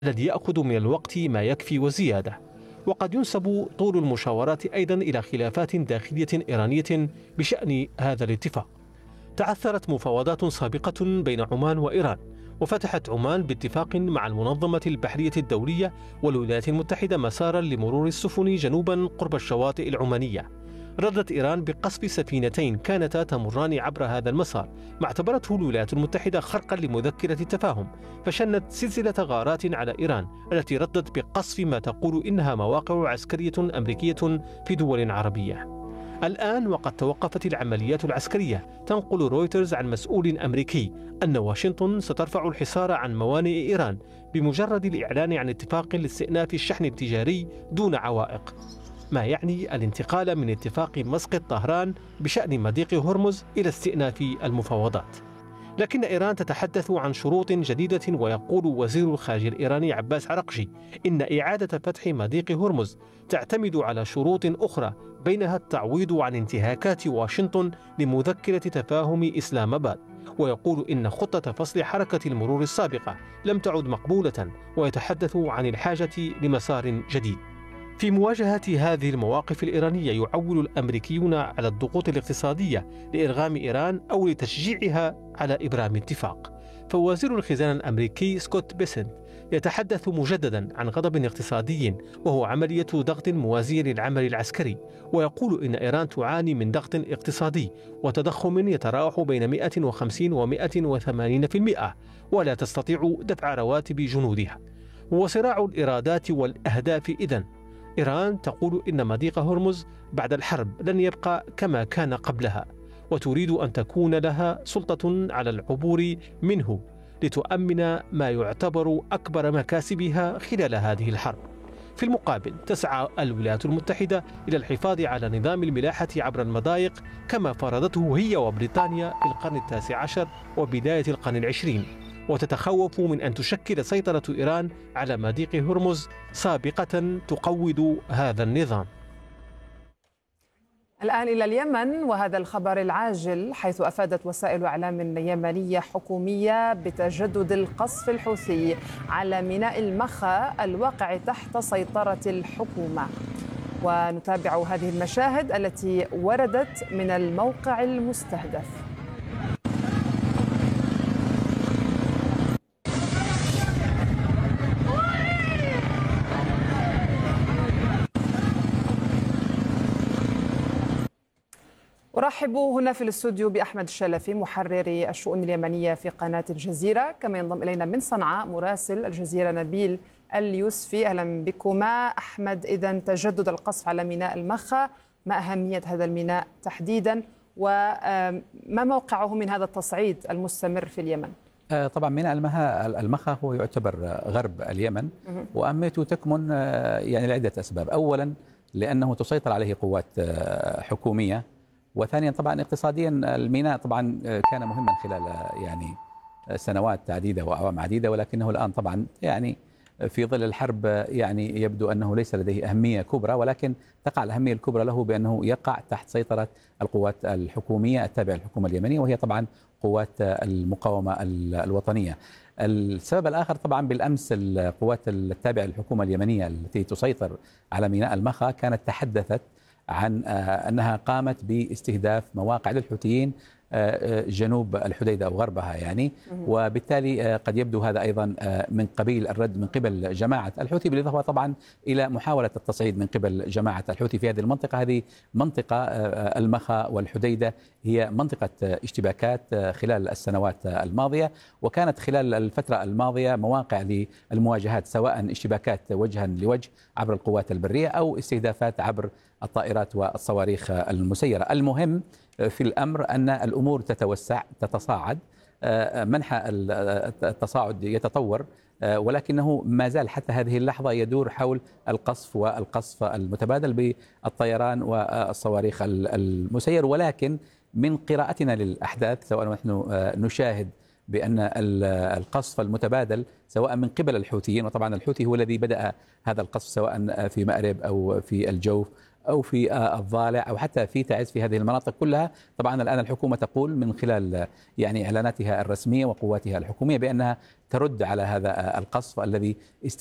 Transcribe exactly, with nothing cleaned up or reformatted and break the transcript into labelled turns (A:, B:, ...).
A: الذي يأخذ من الوقت ما يكفي وزيادة. وقد ينسب طول المشاورات أيضا إلى خلافات داخلية إيرانية بشأن هذا الاتفاق. تعثرت مفاوضات سابقة بين عمان وإيران، وفتحت عمان باتفاق مع المنظمة البحرية الدولية والولايات المتحدة مسارا لمرور السفن جنوبا قرب الشواطئ العمانية. ردت إيران بقصف سفينتين كانتا تمران عبر هذا المسار، ما اعتبرته الولايات المتحدة خرقا لمذكرة التفاهم، فشنت سلسلة غارات على إيران التي ردت بقصف ما تقول إنها مواقع عسكرية أمريكية في دول عربية. الآن وقد توقفت العمليات العسكرية، تنقل رويترز عن مسؤول أمريكي أن واشنطن سترفع الحصار عن موانئ إيران بمجرد الإعلان عن اتفاق لاستئناف الشحن التجاري دون عوائق، ما يعني الانتقال من اتفاق مسقط طهران بشأن مضيق هرمز إلى استئناف المفاوضات. لكن إيران تتحدث عن شروط جديدة، ويقول وزير الخارجية الإيراني عباس عرقجي إن إعادة فتح مضيق هرمز تعتمد على شروط أخرى، بينها التعويض عن انتهاكات واشنطن لمذكرة تفاهم إسلام آباد. ويقول إن خطة فصل حركة المرور السابقة لم تعد مقبولة، ويتحدث عن الحاجة لمسار جديد. في مواجهة هذه المواقف الإيرانية يعول الأمريكيون على الضغوط الاقتصادية لإرغام إيران أو لتشجيعها على إبرام اتفاق. فوزير الخزانة الأمريكي سكوت بيسنت يتحدث مجددا عن غضب اقتصادي، وهو عملية ضغط موازية للعمل العسكري، ويقول إن إيران تعاني من ضغط اقتصادي وتضخم يتراوح بين مئة وخمسين ومئة وثمانين بالمئة، ولا تستطيع دفع رواتب جنودها. وصراع الإرادات والأهداف إذن. إيران تقول إن مضيق هرمز بعد الحرب لن يبقى كما كان قبلها، وتريد أن تكون لها سلطة على العبور منه لتؤمن ما يعتبر أكبر مكاسبها خلال هذه الحرب. في المقابل تسعى الولايات المتحدة إلى الحفاظ على نظام الملاحة عبر المضايق كما فرضته هي وبريطانيا في القرن التاسع عشر وبداية القرن العشرين، وتتخوف من أن تشكل سيطرة إيران على مضيق هرمز سابقة تقوض هذا النظام.
B: الآن إلى اليمن وهذا الخبر العاجل، حيث أفادت وسائل إعلام يمنية حكومية بتجدد القصف الحوثي على ميناء المخا الواقع تحت سيطرة الحكومة. ونتابع هذه المشاهد التي وردت من الموقع المستهدف. أرحب هنا في الاستوديو بأحمد الشلفي محرر الشؤون اليمنية في قناة الجزيرة، كما ينضم إلينا من صنعاء مراسل الجزيرة نبيل اليوسفي. أهلا بكما أحمد. إذن تجدد القصف على ميناء المخا، ما أهمية هذا الميناء تحديدا، وما موقعه من هذا التصعيد المستمر في اليمن؟
C: طبعا ميناء المخا هو يعتبر غرب اليمن، وأهميته تكمن يعني لعدة أسباب. أولا لأنه تسيطر عليه قوات حكومية، وثانيا طبعا اقتصاديا الميناء طبعا كان مهما خلال يعني سنوات عديدة وأعوام عديدة، ولكنه الآن طبعا يعني في ظل الحرب يعني يبدو أنه ليس لديه أهمية كبرى، ولكن تقع الأهمية الكبرى له بأنه يقع تحت سيطرة القوات الحكومية التابعة للحكومة اليمنية، وهي طبعا قوات المقاومة الوطنية. السبب الآخر طبعا بالأمس القوات التابعة للحكومة اليمنية التي تسيطر على ميناء المخا كانت تحدثت عن أنها قامت باستهداف مواقع للحوثيين جنوب الحديدة أو غربها يعني، وبالتالي قد يبدو هذا أيضا من قبيل الرد من قبل جماعة الحوثي، بالإضافة طبعا إلى محاولة التصعيد من قبل جماعة الحوثي في هذه المنطقة. هذه منطقة المخا والحديدة هي منطقة اشتباكات خلال السنوات الماضية، وكانت خلال الفترة الماضية مواقع للمواجهات، سواء اشتباكات وجها لوجه عبر القوات البرية أو استهدافات عبر الطائرات والصواريخ المسيرة. المهم في الأمر أن الأمور تتوسع تتصاعد، منحى التصاعد يتطور، ولكنه ما زال حتى هذه اللحظة يدور حول القصف والقصف المتبادل بالطيران والصواريخ المسير. ولكن من قراءتنا للأحداث، سواء نحن نشاهد بأن القصف المتبادل سواء من قبل الحوثيين، وطبعا الحوثي هو الذي بدأ هذا القصف سواء في مأرب أو في الجوف أو في الضالع أو حتى في تعز في هذه المناطق كلها. طبعا الآن الحكومة تقول من خلال يعني إعلاناتها الرسمية وقواتها الحكومية بأنها ترد على هذا القصف الذي